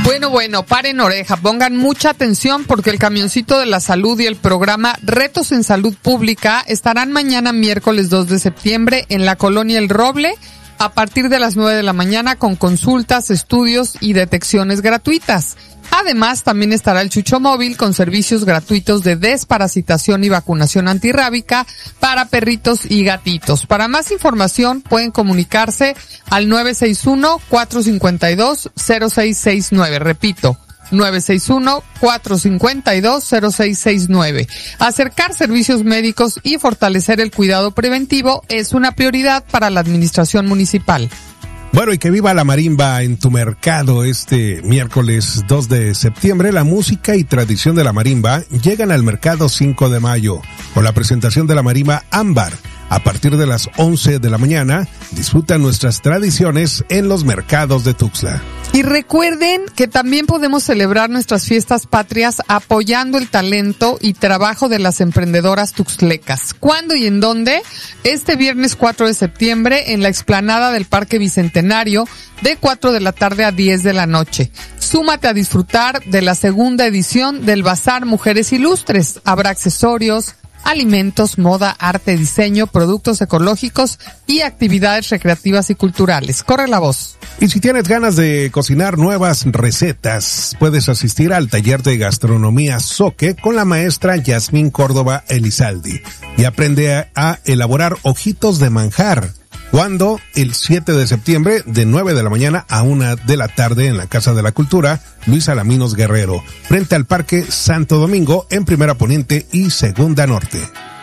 Bueno, paren oreja, pongan mucha atención porque el Camioncito de la Salud y el programa Retos en Salud Pública estarán mañana miércoles 2 de septiembre en la Colonia El Roble a partir de las 9 de la mañana con consultas, estudios y detecciones gratuitas. Además, también estará el Chucho Móvil con servicios gratuitos de desparasitación y vacunación antirrábica para perritos y gatitos. Para más información pueden comunicarse al 961-452-0669. Repito, 961-452-0669. Acercar servicios médicos y fortalecer el cuidado preventivo es una prioridad para la administración municipal. Bueno, y que viva la marimba en tu mercado este miércoles 2 de septiembre. La música y tradición de la marimba llegan al mercado 5 de mayo con la presentación de la marimba Ámbar. A partir de las 11 de la mañana, disfruta nuestras tradiciones en los mercados de Tuxtla. Y recuerden que también podemos celebrar nuestras fiestas patrias apoyando el talento y trabajo de las emprendedoras tuxtlecas. ¿Cuándo y en dónde? Este viernes 4 de septiembre en la explanada del Parque Bicentenario de 4 de la tarde a 10 de la noche. Súmate a disfrutar de la segunda edición del Bazar Mujeres Ilustres. Habrá accesorios, alimentos, moda, arte, diseño, productos ecológicos y actividades recreativas y culturales. Corre la voz. Y si tienes ganas de cocinar nuevas recetas, puedes asistir al taller de gastronomía Zoque con la maestra Yasmín Córdoba Elizaldi y aprende a elaborar ojitos de manjar. ¿Cuándo? El 7 de septiembre de 9 de la mañana a 1 de la tarde en la Casa de la Cultura Luis Alaminos Guerrero, frente al Parque Santo Domingo en Primera Poniente y Segunda Norte.